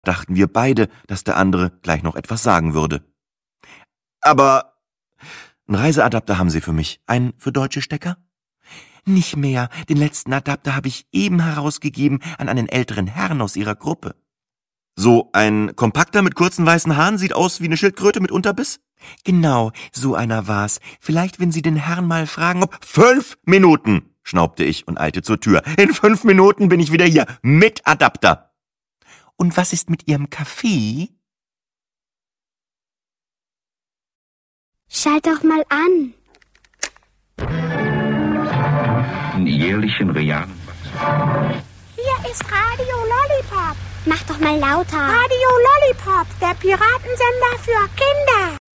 dachten wir beide, dass der andere gleich noch etwas sagen würde. Aber einen Reiseadapter haben Sie für mich. Einen für deutsche Stecker? Nicht mehr. Den letzten Adapter habe ich eben herausgegeben an einen älteren Herrn aus Ihrer Gruppe. So ein kompakter mit kurzen weißen Haaren, sieht aus wie eine Schildkröte mit Unterbiss? Genau, so einer war's. Vielleicht, wenn Sie den Herrn mal fragen, ob... 5 Minuten, schnaubte ich und eilte zur Tür. In 5 Minuten bin ich wieder hier, mit Adapter. Und was ist mit Ihrem Kaffee? Schalt doch mal an. In jährlichen realen... Hier ist Radio Lollipop. Mach doch mal lauter. Radio Lollipop, der Piratensender für Kinder.